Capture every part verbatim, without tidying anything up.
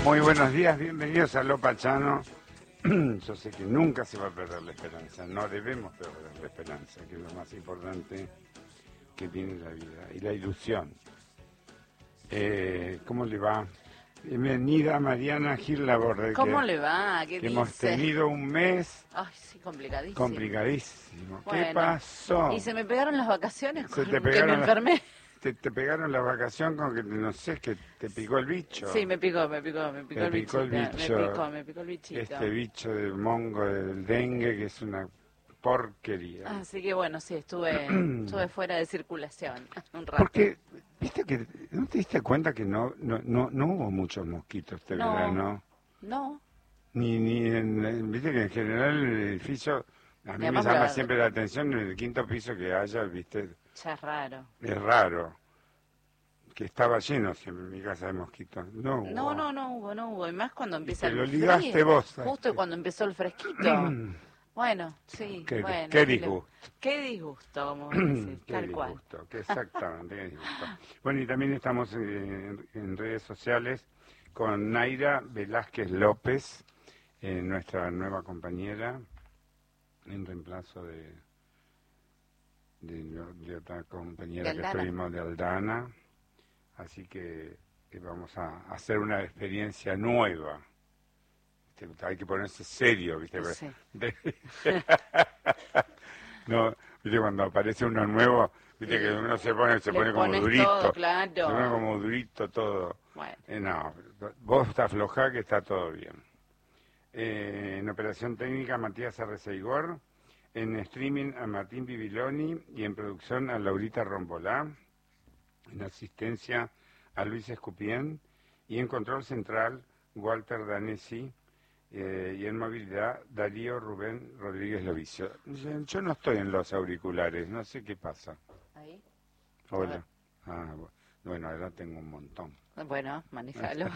Muy buenos días, bienvenidos a Lo Pachano. Yo sé que nunca se va a perder la esperanza, no debemos perder la esperanza, que es lo más importante que tiene la vida, y la ilusión. Eh, ¿Cómo le va? Bienvenida Mariana Gil Laborde. ¿Cómo que, le va? ¿Qué que dice? hemos tenido un mes Ay, sí, complicadísimo. complicadísimo. Bueno, ¿Qué pasó? Y se me pegaron las vacaciones Se con te que pegaron me las- enfermé. Te, te pegaron la vacación con que, no sé, que te picó el bicho. Sí, me picó, me picó, me picó Me el picó el bichito. bicho. Me picó, me picó el bichito. Este bicho del mongo, del dengue, que es una porquería. Así que bueno, sí, estuve, estuve fuera de circulación un rato. Porque, viste que, ¿no te diste cuenta que no no no, no hubo muchos mosquitos este No. verano? No, Ni, ni en, en- viste que en general el edificio, a mí me además llama la- siempre la atención en el quinto piso que haya, viste, ya es raro. es raro, que estaba lleno siempre mi casa de mosquitos. No, hubo. No, no, no hubo, no hubo. Y más cuando empieza te el lo frío. ligaste vos, ¿sabes? Justo cuando empezó el fresquito. Bueno, sí, Qué- bueno. qué le- disgusto. Qué disgusto, como dices, Qué tal cual. disgusto, que exactamente, qué disgusto. Bueno, y también estamos en, en redes sociales con Naira Velázquez López, eh, nuestra nueva compañera, en reemplazo de, de, de otra compañera De que Aldana. estuvimos de Aldana. Así que, que vamos a hacer una experiencia nueva. Viste, hay que ponerse serio, ¿viste? Sí. No, viste, cuando aparece uno nuevo, viste que uno se pone, se Le pone como pones durito. todo, claro. Se pone como durito todo. Bueno. Eh, no, vos estás floja que está todo bien. Eh, en operación técnica Matías Arreceigor, en streaming a Martín Bibiloni y en producción a Laurita Rombolá, en asistencia a Luis Escupien y en control central Walter Danesi. Eh, y en movilidad, Darío Rubén Rodríguez Lovicio. Yo, yo no estoy en los auriculares, no sé qué pasa. Ahí. Hola. Ah, bu- bueno, ahora tengo un montón. Bueno, manejalo.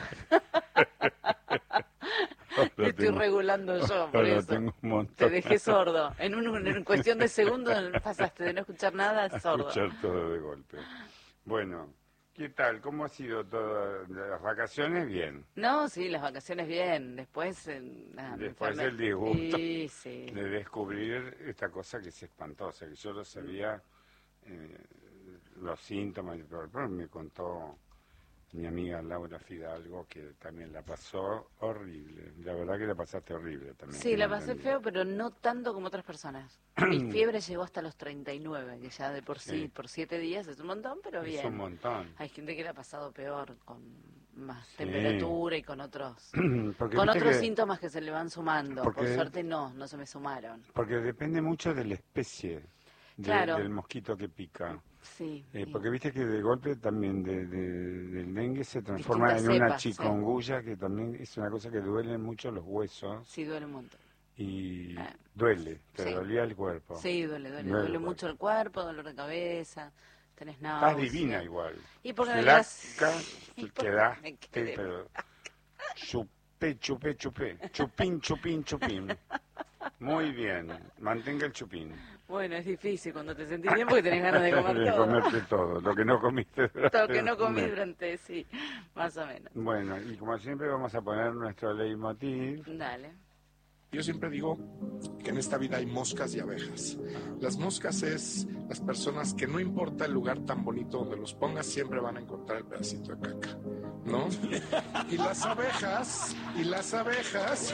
Ahora Te estoy tengo- regulando yo, por ahora eso. tengo un montón. Te dejé sordo. En, un, en cuestión de segundos pasaste de no escuchar nada a A sordo. escuchar todo de golpe. Bueno, ¿qué tal? ¿Cómo ha sido todas las vacaciones? Bien. No, sí, las vacaciones bien. Después, eh, nada, me Después enfermé. el disgusto Sí, sí. de descubrir esta cosa que es espantosa, que yo lo sabía, eh, los síntomas, pero pero me contó mi amiga Laura Fidalgo que también la pasó horrible. La verdad que la pasaste horrible también. Sí, la tengo pasé entendido. feo, pero no tanto como otras personas. Mi fiebre llegó hasta los treinta y nueve, que ya de por sí, Sí. por siete días es un montón, pero Es bien. un montón. Hay gente que la ha pasado peor, con más Sí. temperatura y con otros Porque con viste otros que- síntomas que se le van sumando. Por Porque- suerte no, no se me sumaron. Porque depende mucho de la especie de- Claro. del mosquito que pica. Sí. Eh, sí. porque viste que de golpe también de, de- del dengue se transforma en Distintas una cepas, sí. chikungunya, que también es una cosa que duele mucho los huesos Sí, duele un montón. y Ah. duele, te Sí. dolía el cuerpo. Sí, duele, duele. Duele Duele el mucho el cuerpo, dolor de cabeza, tenés náuseas. Estás divina igual. Y porque me Flaca, Y porque quedaste, me quedé- pero chupé, chupé, chupé, chupín, chupín, chupín. Muy bien, mantenga el chupín. Bueno, es difícil cuando te sentís bien porque tenés ganas de comer De todo. comerte todo, lo que no comiste durante Todo lo que no el comí mes. durante, sí, más o menos. Bueno, y como siempre vamos a poner nuestro leitmotiv. Dale. Yo siempre digo que en esta vida hay moscas y abejas. Las moscas es las personas que no importa el lugar tan bonito donde los pongas, siempre van a encontrar el pedacito de caca, ¿no? Y las abejas, y las abejas...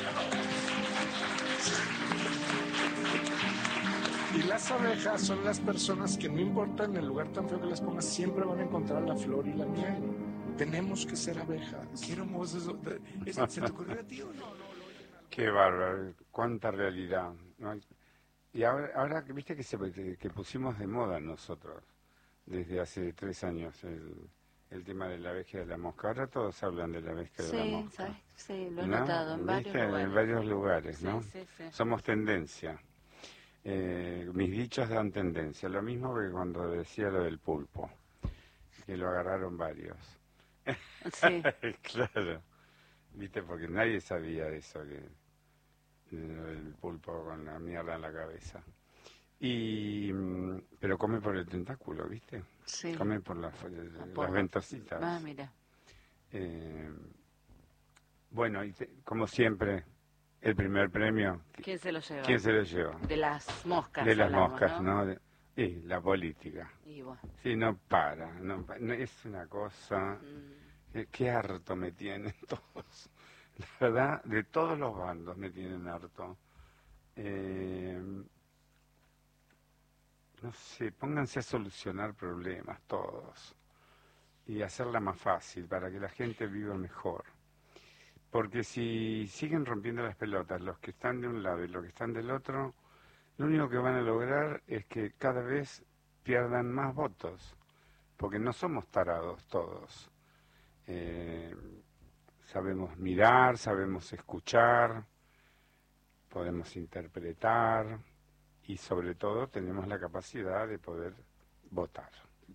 Y las abejas son las personas que no importa en el lugar tan feo que las pongas, siempre van a encontrar la flor y la miel. Tenemos que ser abejas. Qué hermoso eso. ¿Eso ¿Se te ocurrió a ti o no? Qué bárbaro, cuánta realidad, ¿no? Y ahora, ahora viste que, se, que pusimos de moda nosotros, desde hace tres años, el, el tema de la abeja y de la mosca. Ahora todos hablan de la abeja y de la Sí, mosca. ¿sabes? Sí, lo he ¿No? notado en varios ¿Viste? lugares. En varios lugares, Sí, ¿no? sí, sí. Somos tendencia. Eh, mis dichos dan tendencia. Lo mismo que cuando decía lo del pulpo, que lo agarraron varios. Sí. Claro. Viste, porque nadie sabía eso, que el pulpo con la mierda en la cabeza. Y mm, pero come por el tentáculo, ¿viste? Sí. Come por las, por- las ventositas. Ah, mira. Eh, Bueno, y te- como siempre, el primer premio, ¿Quién se lo lleva? ¿quién se lo llevó? De las moscas. De las hablamos, moscas, ¿no? ¿no? De- y la política. Y bueno. Sí, no para, no, pa- no- es una cosa, mm, eh, qué harto me tienen todos. La verdad, de todos los bandos me tienen harto. Eh, no sé, pónganse a solucionar problemas todos y hacerla más fácil para que la gente viva mejor. Porque si siguen rompiendo las pelotas los que están de un lado y los que están del otro, lo único que van a lograr es que cada vez pierdan más votos, porque no somos tarados todos. Eh, sabemos mirar, sabemos escuchar, podemos interpretar y sobre todo tenemos la capacidad de poder votar.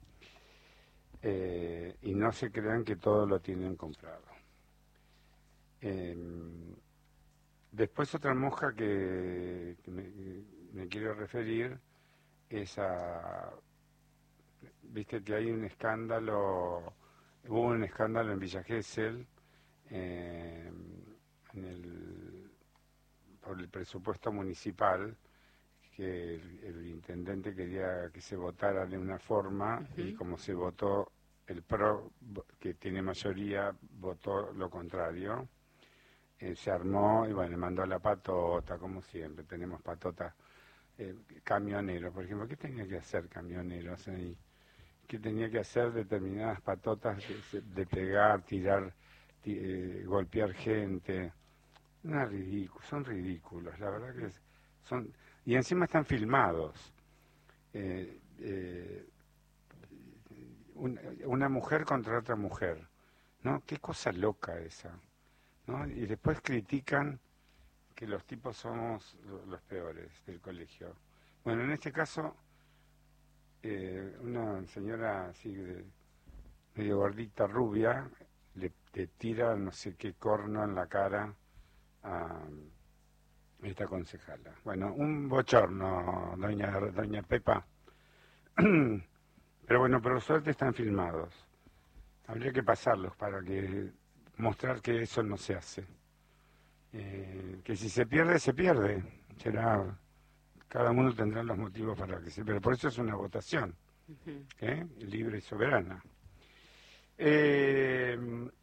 Eh, y no se crean que todo lo tienen comprado. Eh, después otra mosca que, que me, me quiero referir es a, viste que hay un escándalo, hubo un escándalo en Villa Gesell, eh, en el, por el presupuesto municipal, que el, el intendente quería que se votara de una forma uh-huh. y como se votó el PRO, que tiene mayoría, votó lo contrario. Eh, se armó y bueno, mandó a la patota, como siempre, tenemos patotas, eh, camioneros, por ejemplo, ¿qué tenía que hacer camioneros ahí? ¿Qué tenía que hacer determinadas patotas de, de pegar, tirar, eh, golpear gente? Una ridículo, son ridículos, la verdad que es, son, y encima están filmados. Eh, eh, una, una mujer contra otra mujer, ¿no? Qué cosa loca esa. ¿No? Y después critican que los tipos somos los peores del colegio. Bueno, en este caso, eh, una señora así de medio gordita, rubia, le, le tira no sé qué corno en la cara a esta concejala. Bueno, un bochorno, doña, doña Pepa. Pero bueno, por suerte están filmados. Habría que pasarlos para que mostrar que eso no se hace. Eh, que si se pierde, se pierde. Será, cada uno tendrá los motivos para que se pierda. Por eso es una votación, uh-huh. ¿eh? Libre y soberana. Eh,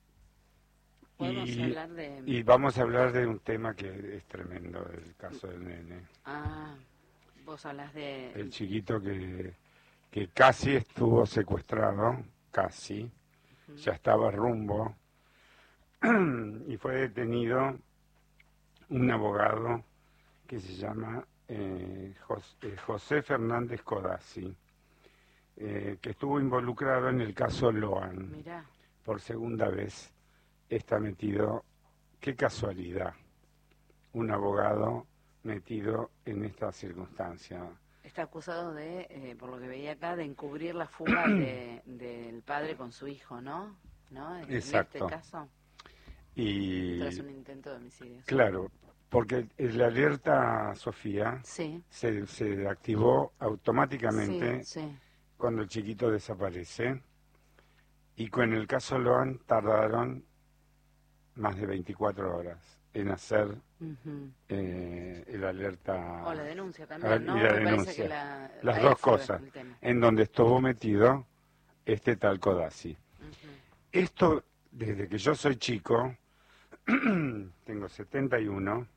y, hablar de... y vamos a hablar de un tema que es tremendo, el caso del nene. Ah, vos hablas de... El chiquito que, que casi estuvo secuestrado, casi, uh-huh. ya estaba rumbo, y fue detenido un abogado que se llama eh, José, eh, José Fernández Codazzi, eh, que estuvo involucrado en el caso Loan. Mirá. Por segunda vez está metido, qué casualidad, un abogado metido en esta circunstancia. Está acusado de, eh, por lo que veía acá, de encubrir la fuga de, del padre con su hijo, ¿no? ¿No? En, Exacto. En este caso. Y tras un intento de homicidio. Claro, porque la alerta Sofía sí. se, se activó automáticamente sí, sí. cuando el chiquito desaparece, y con el caso Loan tardaron más de veinticuatro horas en hacer uh-huh. eh, el alerta. O la denuncia también, ¿no? Y la Me denuncia. parece que la, Las dos cosas, en donde estuvo metido este tal Codazzi. Uh-huh. Esto, desde que yo soy chico, tengo setenta y uno,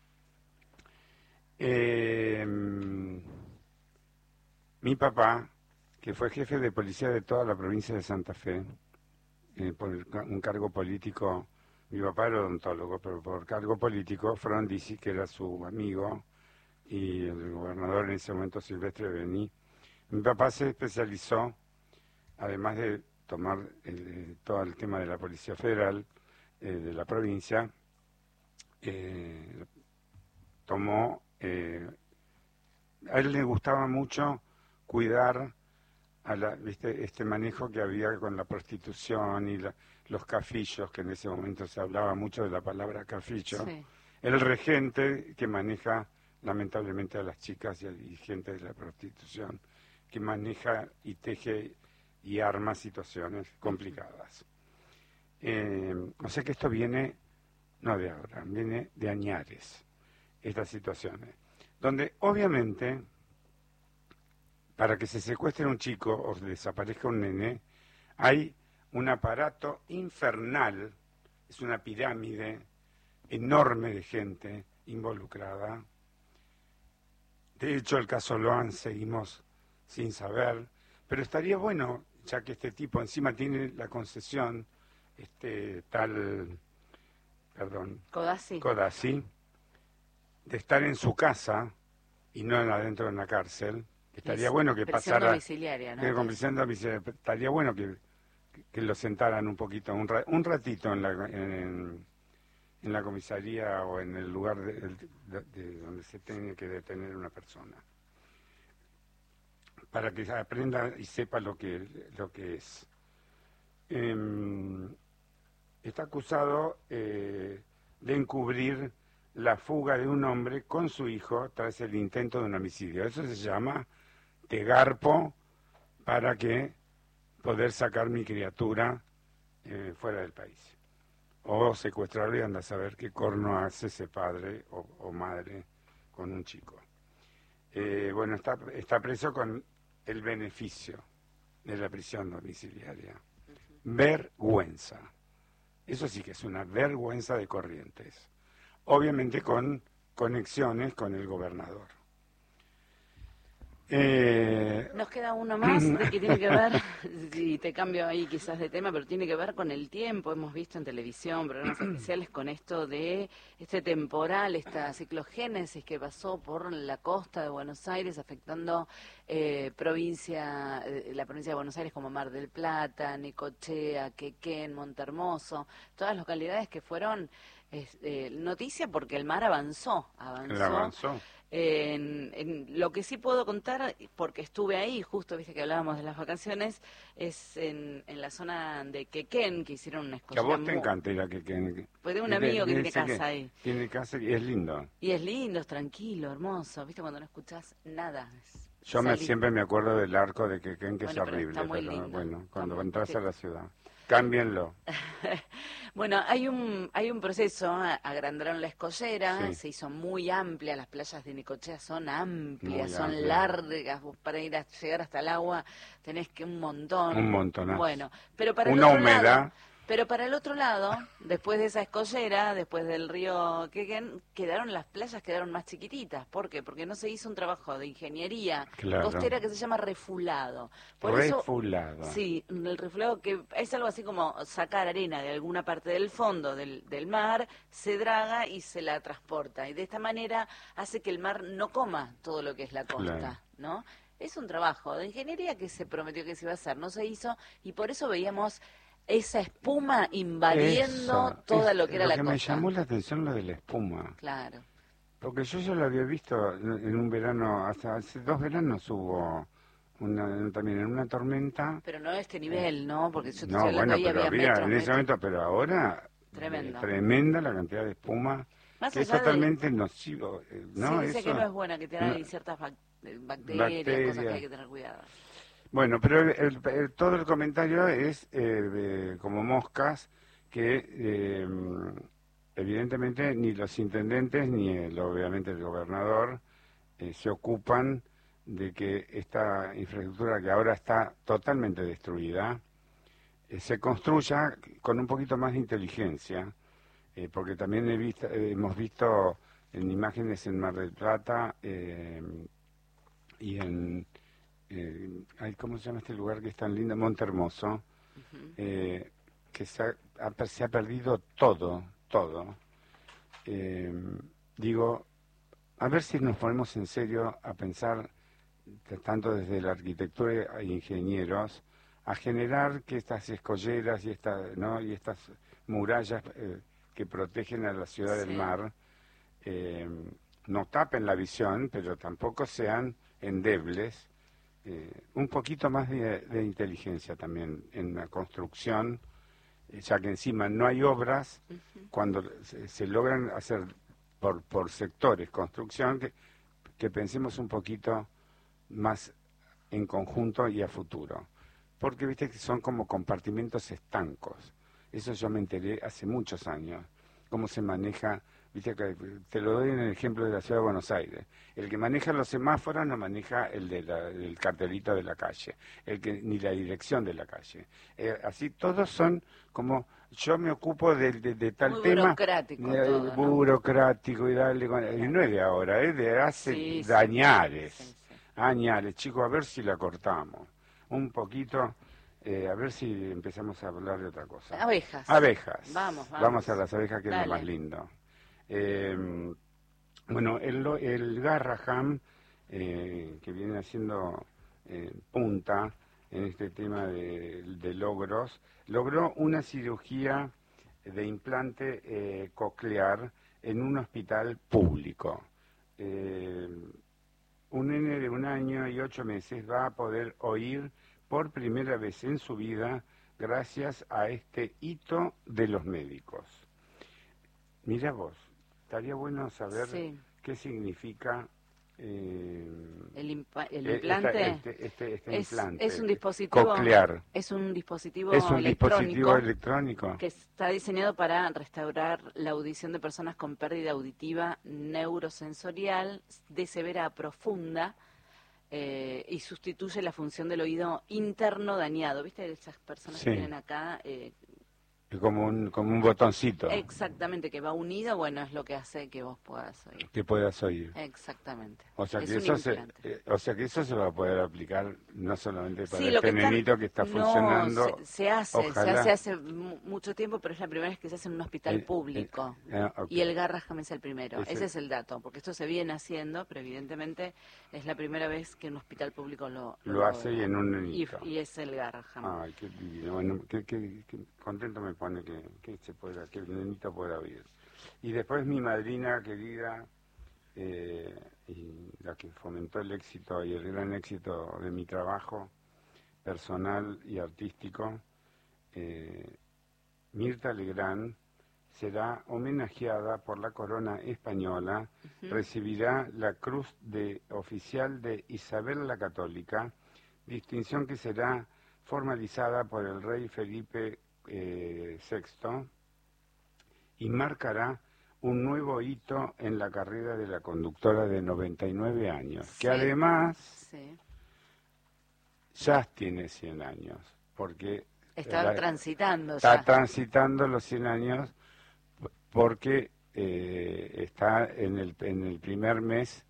eh, mi papá, que fue jefe de policía de toda la provincia de Santa Fe, eh, por el, un cargo político, mi papá era odontólogo, pero por cargo político, Frondizi, que era su amigo, y el gobernador en ese momento, Silvestre Beni, mi papá se especializó, además de tomar el, todo el tema de la Policía Federal, Eh, de la provincia, eh, tomó, eh, a él le gustaba mucho cuidar a la, ¿viste? Este manejo que había con la prostitución y la, los cafillos, que en ese momento se hablaba mucho de la palabra cafillo, sí. El regente que maneja lamentablemente a las chicas y, a, y gente de la prostitución, que maneja y teje y arma situaciones complicadas. Eh, o sea que esto viene no de ahora, viene de añares, estas situaciones, donde obviamente para que se secuestre un chico o desaparezca un nene, hay un aparato infernal, es una pirámide enorme de gente involucrada. De hecho, el caso Loan seguimos sin saber, pero estaría bueno, ya que este tipo encima tiene la concesión, este tal, perdón, Codazzi, Codazzi, de estar en su casa y no adentro de una cárcel. Estaría es bueno que prisión pasara... domiciliaria, ¿no? Que con prisión domiciliaria. Estaría bueno que, que, que lo sentaran un poquito, un, ra, un ratito en la, en, en la comisaría o en el lugar de, de, de donde se tiene que detener una persona, para que aprenda y sepa lo que, lo que es. Eh, está acusado eh, de encubrir la fuga de un hombre con su hijo tras el intento de un homicidio. Eso se llama te garpo para que poder sacar mi criatura eh, fuera del país. O secuestrarlo y anda a saber qué corno hace ese padre o, o madre con un chico. Eh, bueno, está, está preso con el beneficio de la prisión domiciliaria. Vergüenza. Eso sí que es una vergüenza de Corrientes. Obviamente con conexiones con el gobernador. Eh, Nos queda uno más de que tiene que ver, y te cambio ahí quizás de tema, pero tiene que ver con el tiempo. Hemos visto en televisión programas especiales con esto de este temporal, esta ciclogénesis que pasó por la costa de Buenos Aires, afectando eh, provincia, eh, la provincia de Buenos Aires como Mar del Plata, Necochea, Quequén, Montehermoso, todas localidades que fueron eh, eh, noticia porque el mar avanzó, avanzó. avanzó. En, en lo que sí puedo contar, porque estuve ahí, justo viste que hablábamos de las vacaciones, es en, en la zona de Quequén, que hicieron una Que a vos te muy... encanta ir a Quequén. Pues tengo un amigo que tiene casa que ahí. Tiene casa y es lindo. Y es lindo, es tranquilo, hermoso, viste cuando no escuchás nada. Es, Yo me, siempre me acuerdo del arco de Quequén, que bueno, es horrible, pero, pero lindo, bueno, cuando muy... entras sí. a la ciudad. Cámbienlo. Bueno, hay un hay un proceso, agrandaron la escollera, Sí. se hizo muy amplia, las playas de Necochea son amplias, Muy son amplia. largas, vos para ir a llegar hasta el agua tenés que un montón. Un montonazo. Bueno, pero para Una el otro humedad. lado, pero para el otro lado, después de esa escollera, después del río Quequén, quedaron las playas quedaron más chiquititas. ¿Por qué? Porque no se hizo un trabajo de ingeniería Claro. costera que se llama refulado. Por eso Refulado. sí, el refulado que es algo así como sacar arena de alguna parte del fondo del, del mar, se draga y se la transporta. Y de esta manera hace que el mar no coma todo lo que es la costa, Claro. ¿no? Es un trabajo de ingeniería que se prometió que se iba a hacer, no se hizo, y por eso veíamos esa espuma invadiendo Eso, toda es lo que era lo la que costa. me llamó la atención lo de la espuma. Claro. Porque yo ya lo había visto en en un verano, hasta hace dos veranos hubo una, también en una tormenta. Pero no a este nivel, ¿no? Porque yo te No, estoy hablando bueno, ahí pero había había metros, en ese metros. momento, pero ahora Tremendo. eh, tremenda la cantidad de espuma, Más que es allá de- totalmente nocivo, eh, ¿no? sí, dice Eso, que no es buena, que tiene no- ahí ciertas bac- eh, bacterias, cosas que Bacterias. hay que tener cuidado. Bueno, pero el- el- el- todo el comentario es eh, de- como moscas que eh, evidentemente ni los intendentes ni el, obviamente el gobernador eh, se ocupan de que esta infraestructura que ahora está totalmente destruida eh, se construya con un poquito más de inteligencia, eh, porque también he visto, eh, hemos visto en imágenes en Mar del Plata eh, y en eh, ay, ¿cómo se llama este lugar que es tan lindo? Montehermoso, Ujú. eh, que se ha, ha- se ha perdido todo, todo. Eh, digo, a ver si nos ponemos en serio a pensar, t- tanto desde la arquitectura e ingenieros, a generar que estas escolleras y, esta, ¿no? y estas murallas eh, que protegen a la ciudad Sí. del mar eh, no tapen la visión, pero tampoco sean endebles. Eh, un poquito más de, de inteligencia también en la construcción, eh, ya que encima no hay obras, Ujú. cuando se, se logran hacer por, por sectores construcción, que, que pensemos un poquito más en conjunto y a futuro. Porque viste que son como compartimentos estancos. Eso yo me enteré hace muchos años. cómo se maneja, viste que te lo doy en el ejemplo de la ciudad de Buenos Aires. El que maneja los semáforos no maneja el de la, el cartelito de la calle, el que ni la dirección de la calle. Eh, así todos son como yo me ocupo de, de, de tal Muy tema burocrático eh, todo, ¿no? burocrático y darle con, y no es de ahora, es de hace Sí, sí, añares, sí, sí. añares, chicos, a ver si la cortamos un poquito. Eh, a ver si empezamos a hablar de otra cosa. Abejas. Abejas. Vamos, vamos. Vamos a las abejas, que Dale. es lo más lindo. Eh, bueno, el, lo- el Garraham, eh, que viene haciendo eh, punta en este tema de, de logros, logró una cirugía de implante eh, coclear en un hospital público. Eh, un nene de un año y ocho meses va a poder oír por primera vez en su vida gracias a este hito de los médicos. Mira vos, estaría bueno saber Sí. qué significa eh, El, impa- el eh, implante esta- este, este, este es, implante es un dispositivo coclear. es un dispositivo Es un electrónico dispositivo electrónico. que está diseñado para restaurar la audición de personas con pérdida auditiva neurosensorial de severa a profunda, eh, y sustituye la función del oído interno dañado. ¿Viste? Esas personas Sí. que tienen acá, eh, Es como un, como un botoncito exactamente, que va unido, bueno, es lo que hace que vos puedas oír. que puedas oír. Exactamente. O sea, Es que un eso se, implante. eh, o sea que eso se va a poder aplicar no solamente para Sí, lo este que están- nenito que está no, funcionando. se, se hace, Ojalá. se hace hace mu- mucho tiempo, pero es la primera vez que se hace en un hospital Eh, público. eh, ah, ok. Y el Garraham es el primero. Ese- Ese es el dato, porque esto se viene haciendo, pero evidentemente es la primera vez que un hospital público lo Lo hace logra. y en un Y, nenito. y es el Garraham. Ay, qué divino. Bueno, qué, qué- qué contento me pone que, que se pueda, que el nenito pueda oír. Y después mi madrina querida, eh, y la que fomentó el éxito y el gran éxito de mi trabajo personal y artístico, eh, Mirta Legrand, será homenajeada por la corona española, Ujú. recibirá la Cruz de Oficial de Isabel la Católica, distinción que será formalizada por el rey Felipe eh, sexto y marcará un nuevo hito en la carrera de la conductora de noventa y nueve años, Sí. que además Sí. ya tiene cien años, porque Está la- transitando está ya. transitando los cien años porque eh, está en el, en el primer mes,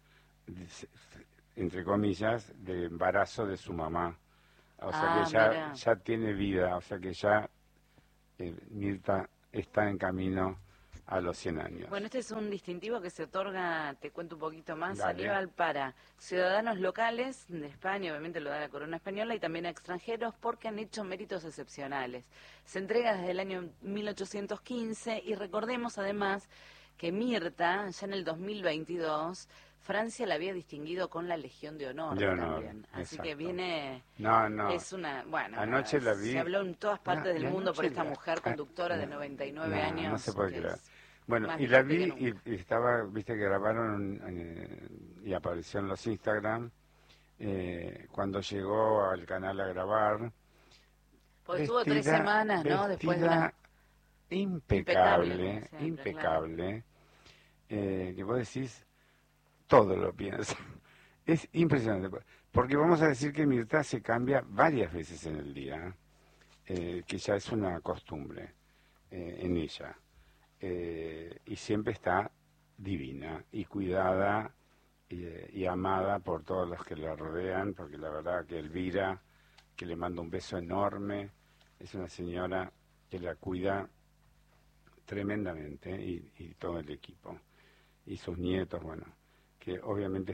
entre comillas, de embarazo de su mamá. O sea Ah, que ya, mira. ya tiene vida, o sea que ya eh, Mirta está en camino a los cien años. Bueno, este es un distintivo que se otorga, te cuento un poquito más, Dale. Aníbal, para ciudadanos locales de España, obviamente lo da la corona española, y también a extranjeros porque han hecho méritos excepcionales. Se entrega desde el año mil ochocientos quince y recordemos además que Mirta, ya en el dos mil veintidós, Francia la había distinguido con la Legión de Honor, De honor, también. Así exacto. que viene... No, no. Es una, bueno, Anoche la vi. se habló en todas partes No, y del mundo por anoche esta la- mujer conductora de no, noventa y nueve no, años. No se puede que creer. es Bueno, más y la vigente vi que y, y estaba, viste que grabaron eh, y apareció en los Instagram eh, cuando llegó al canal a grabar. Pues estuvo tres Vestida- semanas, ¿no? Después de una... impecable, Impecable, como siempre, impecable, eh, que vos decís, todo lo piensa. Es impresionante, porque vamos a decir que Mirta se cambia varias veces en el día, eh, que ya es una costumbre eh, en ella, eh, y siempre está divina y cuidada y, eh, y amada por todos los que la rodean, porque la verdad que Elvira, que le mando un beso enorme, es una señora que la cuida tremendamente, y, y todo el equipo, y sus nietos, bueno, que obviamente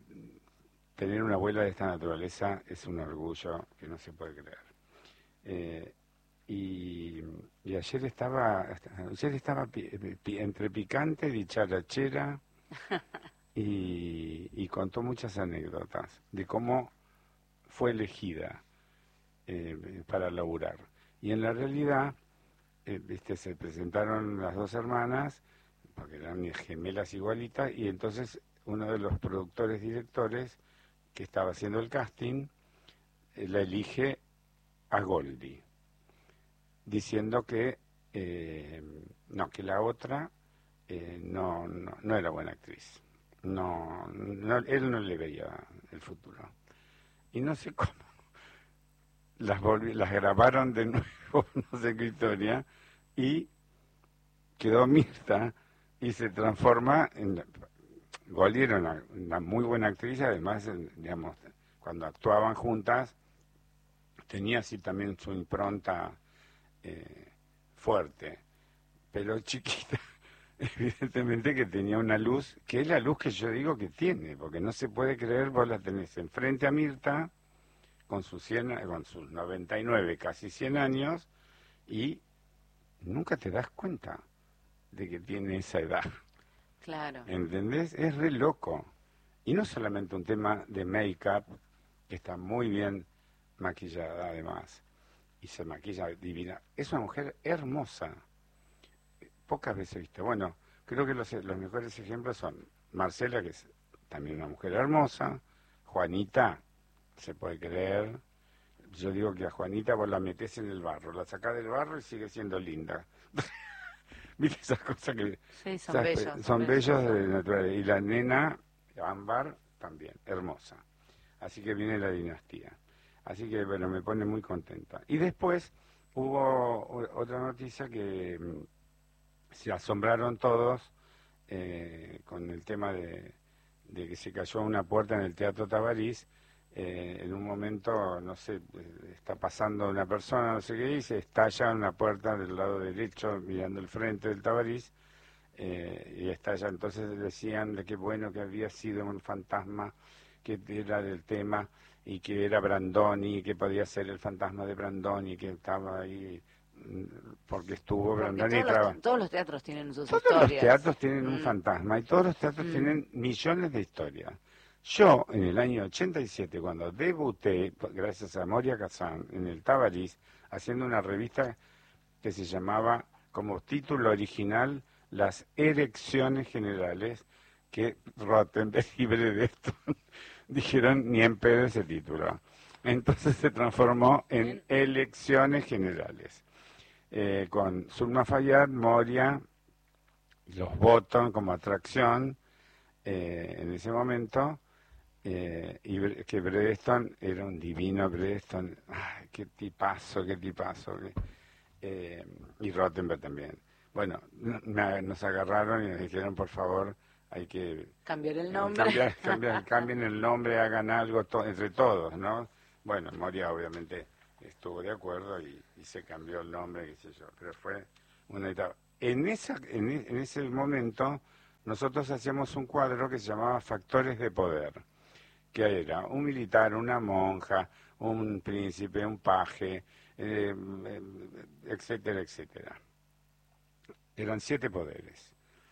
tener una abuela de esta naturaleza es un orgullo que no se puede creer. Eh, y, y ayer estaba, ayer estaba pi- pi- entre picante, dicharachera, y, y contó muchas anécdotas de cómo fue elegida eh, para laburar. Y en la realidad, eh, viste, se presentaron las dos hermanas, porque eran gemelas igualitas, y entonces uno de los productores directores que estaba haciendo el casting eh, la elige a Goldie, diciendo que eh, no, que la otra eh, no, no, no era buena actriz. No, no, él no le veía el futuro. Y no sé cómo. Las, volví, las grabaron de nuevo, no sé qué historia, y quedó Mirta y se transforma en... Goldie era una, una muy buena actriz, además, digamos, cuando actuaban juntas, tenía así también su impronta eh, fuerte, pero chiquita, evidentemente que tenía una luz, que es la luz que yo digo que tiene, porque no se puede creer, vos la tenés enfrente a Mirta, con sus, cien, con sus noventa y nueve, casi cien años, y nunca te das cuenta de que tiene esa edad. Claro. ¿Entendés? Es re loco. Y no solamente un tema de make-up, que está muy bien maquillada además, y se maquilla divina. Es una mujer hermosa. Pocas veces viste. Bueno, creo que los, los mejores ejemplos son Marcela, que es también una mujer hermosa, Juanita, se puede creer. Yo digo que a Juanita vos la metés en el barro, la sacás del barro y sigue siendo linda. ¿Viste esas cosas que... Sí, son esas, bellos. Son, son bellos bellos. de naturaleza. Y la nena, Ámbar, también, hermosa. Así que viene la dinastía. Así que, bueno, me pone muy contenta. Y después hubo otra noticia que mm, se asombraron todos eh, con el tema de, de que se cayó una puerta en el Teatro Tabarís. Eh, en un momento, no sé, está pasando una persona, no sé qué dice, estalla una puerta del lado derecho, mirando el frente del Tabarís, eh, y estalla. Entonces decían de qué bueno que había sido un fantasma, que era del tema, y que era Brandoni, que podía ser el fantasma de Brandoni, que estaba ahí, porque estuvo Porque Brandoni. todos, Traba... los, todos los teatros tienen sus todos historias. Todos los teatros tienen mm. un fantasma, y todos los teatros Mm. tienen millones de historias. Yo, en el año ochenta y siete, cuando debuté, gracias a Moria Kazan, en el Tabarís, haciendo una revista que se llamaba, como título original, Las Erecciones Generales, que Rottenberg y Bredeston dijeron ni en pedo ese título. Entonces se transformó en Elecciones Generales, eh, con Zulma Fayad, Moria, los Bottom como atracción, eh, en ese momento. Eh, y que Bredeston era un divino Bredeston, ay, qué tipazo, qué tipazo, qué, eh, y Rottenberg también. Bueno, me, nos agarraron y nos dijeron, por favor, hay que cambiar el eh, nombre, cambiar, cambiar, cambien el nombre, hagan algo to entre todos, ¿no? Bueno, Moria obviamente estuvo de acuerdo y, y se cambió el nombre, qué sé yo, pero fue una etapa. En, esa, en, en ese momento nosotros hacíamos un cuadro que se llamaba Factores de Poder, que era un militar, una monja, un príncipe, un paje, eh, etcétera, etcétera. Eran siete poderes.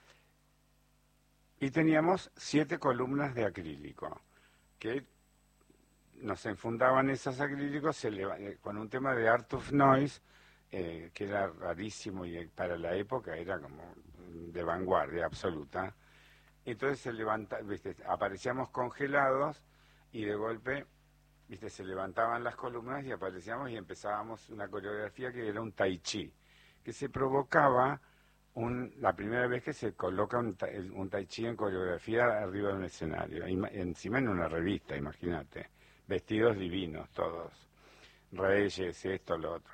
Y teníamos siete columnas de acrílico, que nos enfundaban esos acrílicos se le, con un tema de Art of Noise, eh, que era rarísimo y para la época era como de vanguardia absoluta. Entonces se levanta, ¿viste? Aparecíamos congelados y de golpe, viste, se levantaban las columnas y aparecíamos y empezábamos una coreografía que era un tai chi, que se provocaba un, la primera vez que se coloca un, un tai chi en coreografía arriba de un escenario, encima en una revista, imagínate, vestidos divinos todos, reyes, esto, lo otro.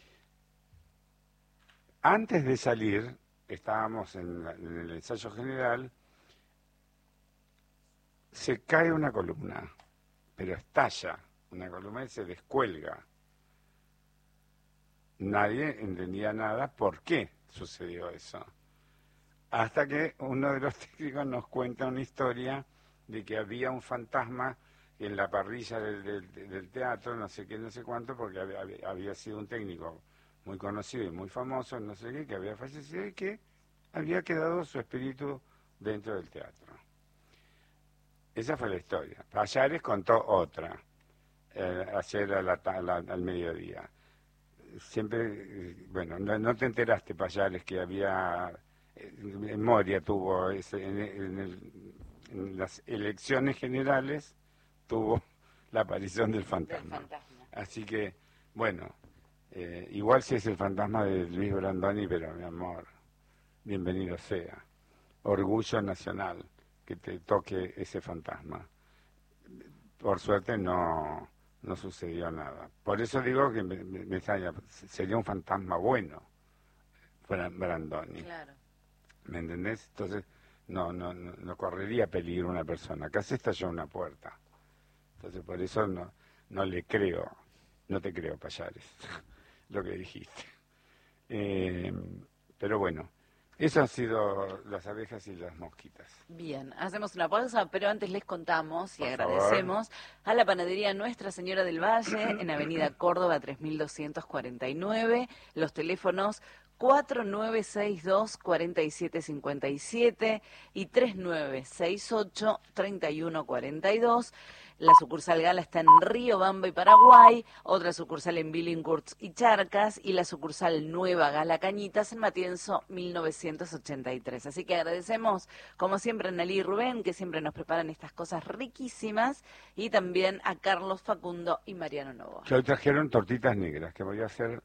Antes de salir, estábamos en, la, en el ensayo general, se cae una columna, pero estalla una columna y se descuelga. Nadie entendía nada por qué sucedió eso. Hasta que uno de los técnicos nos cuenta una historia de que había un fantasma en la parrilla del, del, del teatro, no sé qué, no sé cuánto, porque había, había sido un técnico muy conocido y muy famoso, no sé qué, que había fallecido y que había quedado su espíritu dentro del teatro. Esa fue la historia. Pallares contó otra, eh, ayer a la, a la, al mediodía. Siempre, eh, bueno, no, no te enteraste, Pallares, que había, eh, Moria tuvo, ese, en, en, el, en las elecciones generales, tuvo la aparición del fantasma. del fantasma. Así que, bueno, eh, igual si es el fantasma de Luis Brandoni, pero mi amor, bienvenido sea. orgullo nacional que te toque ese fantasma. Por suerte no, no sucedió nada. Por eso digo que me, me, me extraña, sería un fantasma bueno, Brandoni. Claro. ¿Me entendés? Entonces no, no, no, no correría peligro una persona. Acá se estalló una puerta. Entonces por eso no, no le creo, no te creo, Payares, lo que dijiste. Eh, pero bueno, eso han sido las abejas y las mosquitas. Bien, hacemos una pausa, pero antes les contamos y Por agradecemos favor. a la panadería Nuestra Señora del Valle en Avenida Córdoba tres mil doscientos cuarenta y nueve, los teléfonos cuatro nueve seis dos, cuatro siete cinco siete y tres nueve seis ocho, tres uno cuatro dos. La sucursal Gala está en Riobamba y Paraguay, otra sucursal en Billinghurst y Charcas, y la sucursal Nueva Gala Cañitas en Matienzo mil novecientos ochenta y tres. Así que agradecemos, como siempre, a Nalí y Rubén, que siempre nos preparan estas cosas riquísimas, y también a Carlos, Facundo y Mariano Novoa. Que hoy trajeron tortitas negras, que voy a hacer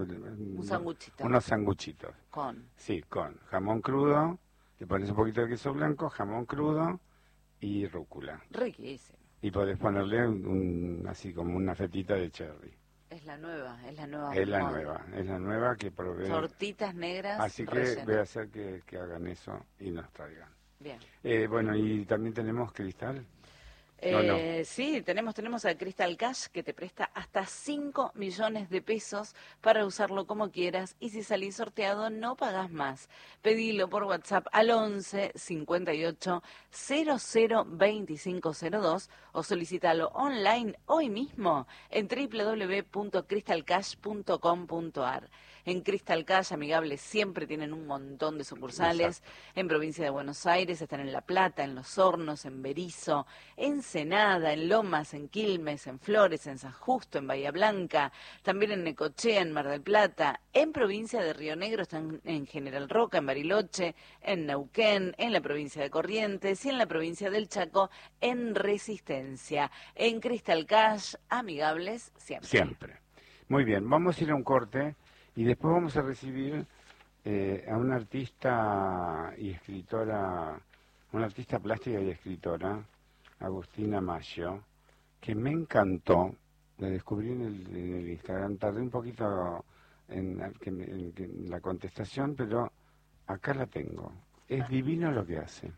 Un sanguchito. unos sanguchitos. Con. Sí, con jamón crudo, le pones un poquito de queso blanco, jamón crudo y rúcula. Riquísimo. Y podés ponerle un, un- así como una fetita de cherry. Es la nueva, es la nueva. Es la moda. nueva, es la nueva que probé. Tortitas negras Así que rellenas. voy a hacer que, que hagan eso y nos traigan. Bien. Eh, bueno, y también tenemos cristal. No, Eh, sí, tenemos, tenemos a Crystal Cash, que te presta hasta cinco millones de pesos para usarlo como quieras, y si salís sorteado no pagás más. Pedilo por WhatsApp al once cincuenta y ocho cero cero veinticinco cero dos o solicítalo online hoy mismo en doble u doble u doble u punto crystal cash punto com punto a r. En Crystal Cash, amigables, siempre tienen un montón de sucursales. En provincia de Buenos Aires están en La Plata, en Los Hornos, en Berisso, en Ensenada, en Lomas, en Quilmes, en Flores, en San Justo, en Bahía Blanca, también en Necochea, en Mar del Plata. En provincia de Río Negro están en General Roca, en Bariloche, en Neuquén, en la provincia de Corrientes y en la provincia del Chaco, en Resistencia. En Crystal Cash, amigables, siempre. Siempre. Muy bien, vamos a ir a un corte y después vamos a recibir eh, a una artista y escritora, una artista plástica y escritora, Agustina Maggio, que me encantó. La descubrí en el, en el Instagram. Tardé un poquito en, en, en, en la contestación, pero acá la tengo. Es divino lo que hace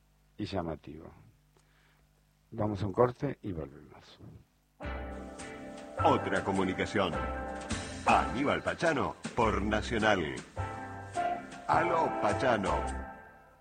y llamativo. Vamos a un corte y volvemos. Otra comunicación. Aníbal Pachano por Nacional. Aló, Pachano.